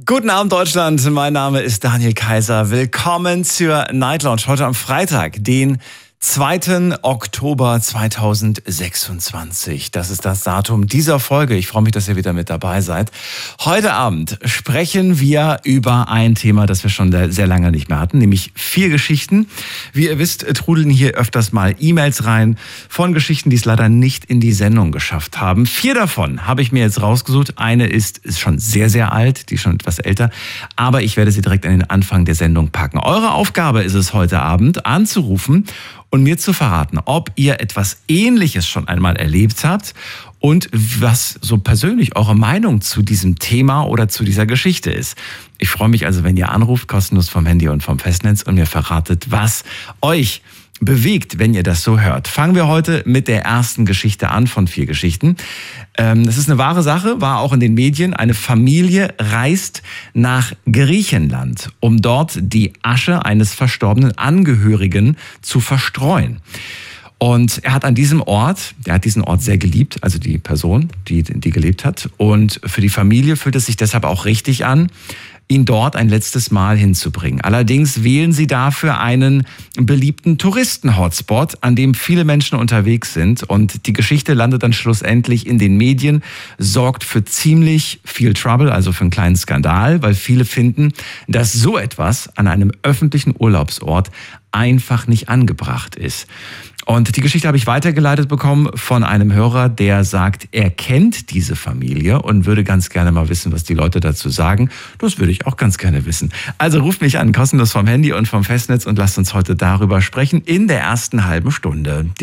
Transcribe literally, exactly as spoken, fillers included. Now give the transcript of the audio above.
Guten Abend Deutschland, mein Name ist Daniel Kaiser. Willkommen zur Night Lounge heute am Freitag, den zweiten Oktober zweitausendsechsundzwanzig. Das ist das Datum dieser Folge. Ich freue mich, dass ihr wieder mit dabei seid. Heute Abend sprechen wir über ein Thema, das wir schon sehr lange nicht mehr hatten, nämlich vier Geschichten. Wie ihr wisst, trudeln hier öfters mal E-Mails rein von Geschichten, die es leider nicht in die Sendung geschafft haben. Vier davon habe ich mir jetzt rausgesucht. Eine ist, ist schon sehr, sehr alt, die ist schon etwas älter, aber ich werde sie direkt an den Anfang der Sendung packen. Eure Aufgabe ist es heute Abend, anzurufen und mir zu verraten, ob ihr etwas Ähnliches schon einmal erlebt habt und was so persönlich eure Meinung zu diesem Thema oder zu dieser Geschichte ist. Ich freue mich also, wenn ihr anruft, kostenlos vom Handy und vom Festnetz und mir verratet, was euch bewegt, wenn ihr das so hört. Fangen wir heute mit der ersten Geschichte an von vier Geschichten. Das ist eine wahre Sache, war auch in den Medien. Eine Familie reist nach Griechenland, um dort die Asche eines verstorbenen Angehörigen zu verstreuen. Und er hat an diesem Ort, er hat diesen Ort sehr geliebt, also die Person, die, die gelebt hat. Und für die Familie fühlt es sich deshalb auch richtig an, ihn dort ein letztes Mal hinzubringen. Allerdings wählen sie dafür einen beliebten Touristen-Hotspot, an dem viele Menschen unterwegs sind. Und die Geschichte landet dann schlussendlich in den Medien, sorgt für ziemlich viel Trouble, also für einen kleinen Skandal, weil viele finden, dass so etwas an einem öffentlichen Urlaubsort einfach nicht angebracht ist. Und die Geschichte habe ich weitergeleitet bekommen von einem Hörer, der sagt, er kennt diese Familie und würde ganz gerne mal wissen, was die Leute dazu sagen. Das würde ich auch ganz gerne wissen. Also ruft mich an, kostenlos vom Handy und vom Festnetz und lasst uns heute darüber sprechen in der ersten halben Stunde.